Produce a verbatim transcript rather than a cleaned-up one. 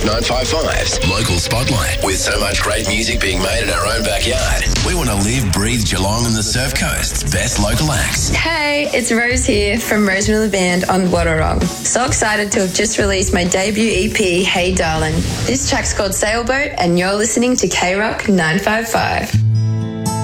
nine five five's Local Spotlight. With so much great music being made in our own backyard, we want to live, breathe Geelong and the Surf Coast's best local acts. Hey, it's Rose here from Rose Miller Band on Wadawurrung. So excited to have just released my debut E P, Hey Darling. This track's called Sailboat, and you're listening to K-Rock nine five five.